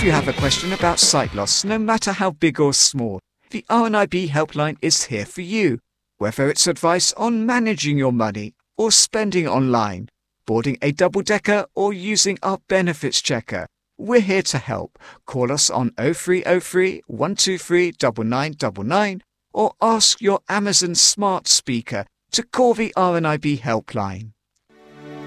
you have a question about sight loss, no matter how big or small, the RNIB helpline is here for you. Whether it's advice on managing your money or spending online, boarding a double-decker or using our benefits checker, we're here to help. Call us on 0303 123 9999 or ask your Amazon smart speaker to call the RNIB helpline.